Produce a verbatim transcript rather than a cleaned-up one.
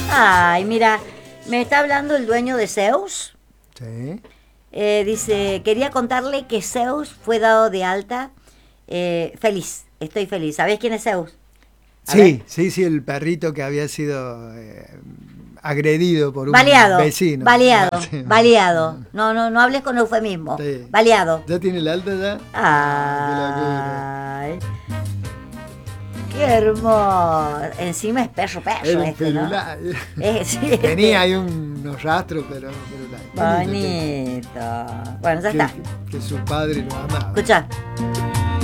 Ay, mira, me está hablando el dueño de Zeus. Sí. Eh, dice, quería contarle que Zeus fue dado de alta. Eh, feliz, estoy feliz. ¿Sabés quién es Zeus? A Sí, ver. sí, sí, el perrito que había sido eh, agredido por un Baleado, vecino. baleado, Ah, sí. baleado. No, no, no hables con eufemismo. Sí. Baleado. ¿Ya tiene el alta ya? Ah, Ay, qué hermoso. Encima es perro perro qué locura. este, ¿no? Era un Eh, pelulá. sí, Tenía ahí unos rastros, pero pelulá. bonito. Bueno, ya Que, está. que, que su padre lo amaba. Escucha.